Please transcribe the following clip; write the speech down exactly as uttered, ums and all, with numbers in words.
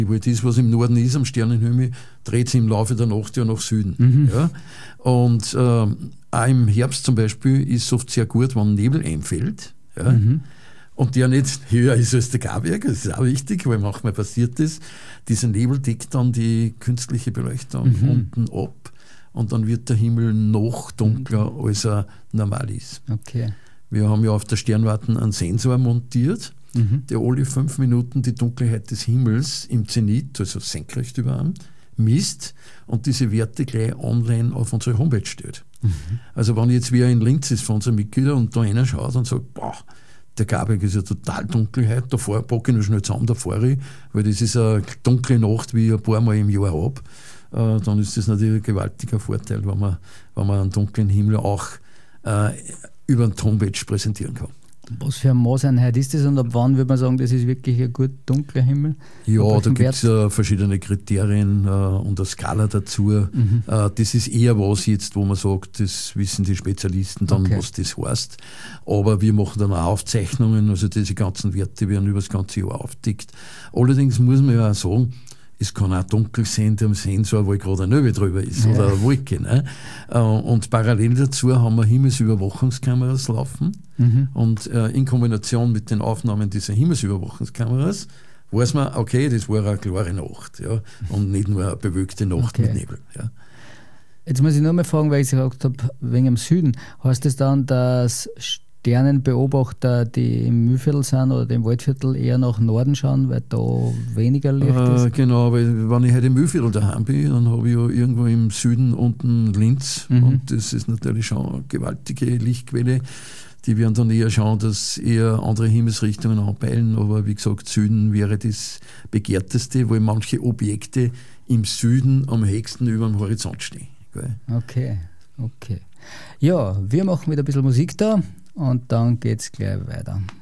Weil das, was im Norden ist, am Sternenhimmel, dreht sich im Laufe der Nacht ja nach Süden. Mhm. Ja? Und äh, auch im Herbst zum Beispiel ist es oft sehr gut, wenn Nebel einfällt. Ja? Mhm. Und der nicht höher ist als der Garberg, das ist auch wichtig, weil manchmal passiert das. Dieser Nebel deckt dann die künstliche Beleuchtung Mhm. unten ab und dann wird der Himmel noch dunkler, als er normal ist. Okay. Wir haben ja auf der Sternwarte einen Sensor montiert, Mhm. der alle fünf Minuten die Dunkelheit des Himmels im Zenit, also senkrecht über ihm, misst und diese Werte gleich online auf unsere Homepage stellt. Mhm. Also wenn jetzt wer in Linz ist von unseren Mitgliedern und da einer schaut und sagt, boah, der Garberg ist ja total Dunkelheit, da packe ich noch schnell zusammen, da fahre ich, weil das ist eine dunkle Nacht, wie ich ein paar Mal im Jahr habe, äh, dann ist das natürlich ein gewaltiger Vorteil, wenn man, wenn man einen dunklen Himmel auch äh, über einen Homepage präsentieren kann. Was für eine Maßeinheit ist das und ab wann würde man sagen, das ist wirklich ein gut dunkler Himmel? Ja, da gibt es ja verschiedene Kriterien äh, und eine Skala dazu. Mhm. Äh, das ist eher was jetzt, wo man sagt, das wissen die Spezialisten dann, Okay. was das heißt. Aber wir machen dann auch Aufzeichnungen, also diese ganzen Werte werden über das ganze Jahr aufgedeckt. Allerdings muss man ja auch sagen, es kann auch dunkel sein am Sensor, wo gerade eine Nöbe drüber ist, Ja. oder eine Wolke. Ne? Äh, Und parallel dazu haben wir Himmelsüberwachungskameras laufen. Mhm. Und äh, in Kombination mit den Aufnahmen dieser Himmelsüberwachungskameras weiß man, okay, das war eine klare Nacht, ja, und nicht nur eine bewölkte Nacht Okay. mit Nebel. Ja. Jetzt muss ich nur mal fragen, weil ich gesagt habe, wegen dem Süden. Heißt das dann, dass Sternenbeobachter, die im Mühlviertel sind oder dem Waldviertel, eher nach Norden schauen, weil da weniger Licht Äh, ist? genau, weil wenn ich heute im Mühlviertel daheim bin, dann habe ich ja irgendwo im Süden unten Linz Mhm. und das ist natürlich schon eine gewaltige Lichtquelle. Die werden dann eher schauen, dass eher andere Himmelsrichtungen anpeilen, aber wie gesagt, Süden wäre das begehrteste, weil manche Objekte im Süden am höchsten über dem Horizont stehen. Gell? Okay, okay. Ja, wir machen wieder ein bisschen Musik da und dann geht es gleich weiter.